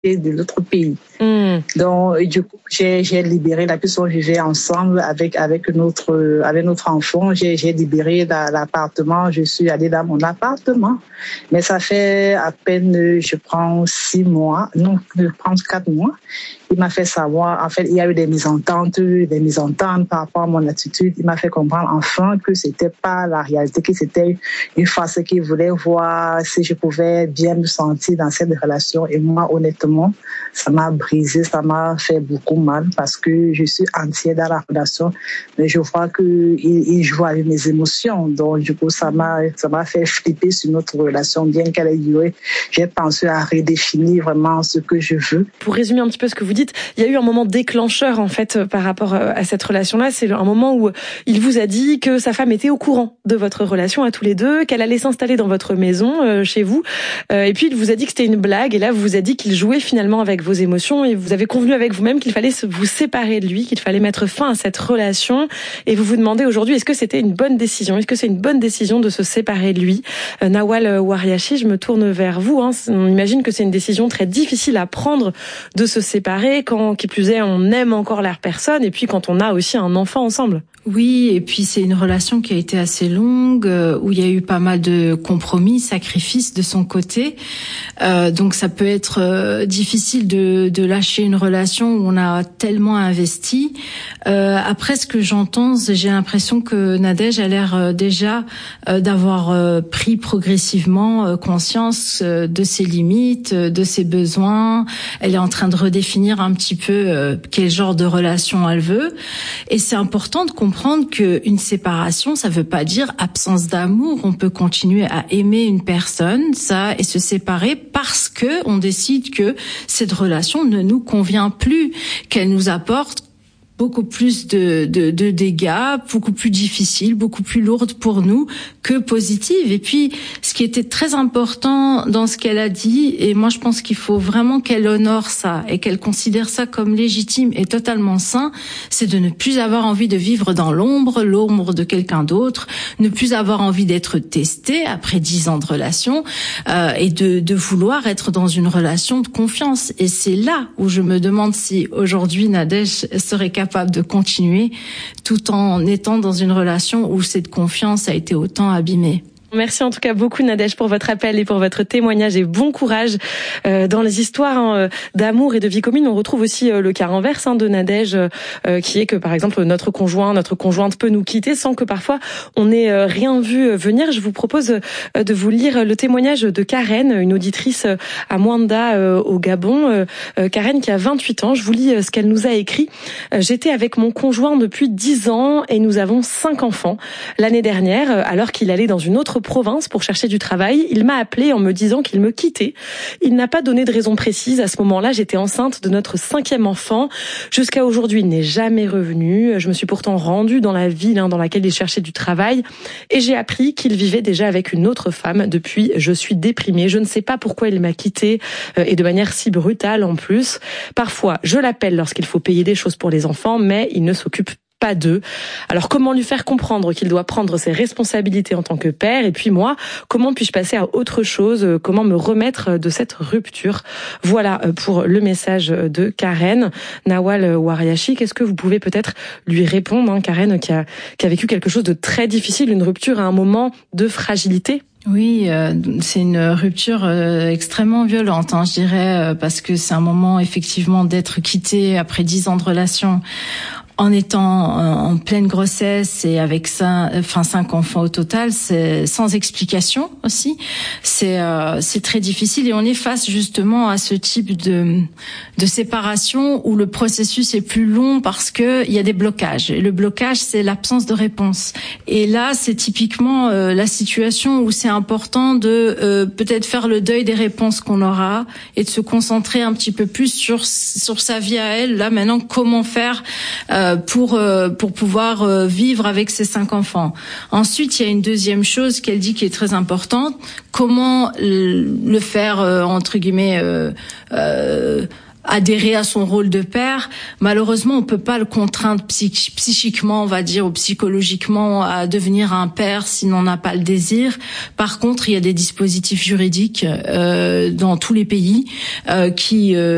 de l'autre pays. Donc, du coup, j'ai libéré, la puisqu'on vivait ensemble avec notre enfant, j'ai libéré l'appartement, je suis allée dans mon appartement. Mais ça fait à peine, je prends 4 mois. Il m'a fait savoir, en fait, il y a eu des mésententes par rapport à mon attitude. Il m'a fait comprendre enfin que c'était pas la réalité, que c'était une face qu'il voulait voir si je pouvais bien me sentir dans cette relation. Et moi, honnêtement, ça m'a brisé, ça m'a fait beaucoup mal parce que je suis entière dans la relation, mais je vois qu'il joue avec mes émotions. Donc, du coup, ça m'a fait flipper sur notre relation, bien qu'elle ait duré. J'ai pensé à redéfinir vraiment ce que je veux. Pour résumer un petit peu ce que vous dites, il y a eu un moment déclencheur, en fait, par rapport à cette relation-là. C'est un moment où il vous a dit que sa femme était au courant de votre relation à tous les deux, qu'elle allait s'installer dans votre maison, chez vous. Et puis, il vous a dit que c'était une blague. Et là, vous a dit qu'il jouait finalement avec vos émotions. Et vous avez convenu avec vous-même qu'il fallait vous séparer de lui, qu'il fallait mettre fin à cette relation. Et vous vous demandez aujourd'hui, est-ce que c'était une bonne décision? Est-ce que c'est une bonne décision de se séparer de lui? Nawal Wariachi, je me tourne vers vous. On imagine que c'est une décision très difficile à prendre de se séparer quand, qui plus est, on aime encore la personne et puis quand on a aussi un enfant ensemble. Oui, et puis c'est une relation qui a été assez longue, où il y a eu pas mal de compromis, sacrifices de son côté. Donc ça peut être difficile de lâcher une relation où on a tellement investi. Après, ce que j'entends, j'ai l'impression que Nadège a l'air déjà d'avoir pris progressivement conscience de ses limites, de ses besoins. Elle est en train de redéfinir un petit peu quel genre de relation elle veut. Et c'est important de comprendre qu'une séparation, ça veut pas dire absence d'amour. On peut continuer à aimer une personne, ça, et se séparer parce que on décide que cette relation ne nous convient plus, qu'elle nous apporte beaucoup plus de dégâts, beaucoup plus difficiles, beaucoup plus lourdes pour nous que positives. Et puis, ce qui était très important dans ce qu'elle a dit, et moi je pense qu'il faut vraiment qu'elle honore ça et qu'elle considère ça comme légitime et totalement sain, c'est de ne plus avoir envie de vivre dans l'ombre de quelqu'un d'autre, ne plus avoir envie d'être testé après 10 ans de relation, et de vouloir être dans une relation de confiance. Et c'est là où je me demande si aujourd'hui Nadège serait capable de continuer tout en étant dans une relation où cette confiance a été autant abîmée. Merci en tout cas beaucoup Nadège pour votre appel et pour votre témoignage et bon courage dans les histoires d'amour et de vie commune. On retrouve aussi le cas inverse de Nadège qui est que par exemple notre conjointe peut nous quitter sans que parfois on n'ait rien vu venir. Je vous propose de vous lire le témoignage de Karen, une auditrice à Mwanda au Gabon. Karen qui a 28 ans. Je vous lis ce qu'elle nous a écrit. J'étais avec mon conjoint depuis 10 ans et nous avons 5 enfants. L'année dernière, alors qu'il allait dans une autre province pour chercher du travail, il m'a appelé en me disant qu'il me quittait. Il n'a pas donné de raison précise. À ce moment-là, j'étais enceinte de notre 5e enfant. Jusqu'à aujourd'hui, il n'est jamais revenu. Je me suis pourtant rendue dans la ville dans laquelle il cherchait du travail et j'ai appris qu'il vivait déjà avec une autre femme. Depuis, je suis déprimée. Je ne sais pas pourquoi il m'a quittée et de manière si brutale en plus. Parfois, je l'appelle lorsqu'il faut payer des choses pour les enfants, mais il ne s'occupe pas d'eux. Alors comment lui faire comprendre qu'il doit prendre ses responsabilités en tant que père? Et puis moi, comment puis-je passer à autre chose? Comment me remettre de cette rupture? Voilà pour le message de Karen. Nawal Wariachi, qu'est-ce que vous pouvez peut-être lui répondre, Karen, qui a vécu quelque chose de très difficile, une rupture à un moment de fragilité? Oui, c'est une rupture extrêmement violente, je dirais, parce que c'est un moment effectivement d'être quitté après 10 ans de relation, en étant en pleine grossesse et avec 5 enfants au total, c'est sans explication aussi. C'est très difficile et on est face justement à ce type de séparation où le processus est plus long parce que il y a des blocages. Et le blocage, c'est l'absence de réponse. Et là, c'est typiquement la situation où c'est important de peut-être faire le deuil des réponses qu'on aura et de se concentrer un petit peu plus sur sa vie à elle. Là, maintenant, comment faire pour pouvoir vivre avec ses 5 enfants. Ensuite, il y a une deuxième chose qu'elle dit qui est très importante. Comment le faire, entre guillemets, adhérer à son rôle de père. Malheureusement, on peut pas le contraindre psychiquement, on va dire, ou psychologiquement à devenir un père s'il n'en a pas le désir. Par contre, il y a des dispositifs juridiques dans tous les pays qui